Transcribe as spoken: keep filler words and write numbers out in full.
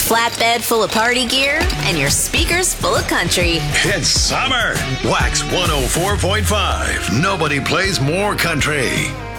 flatbed full of party gear and your speakers full of country. It's summer. Wax one oh four point five. Nobody plays more country.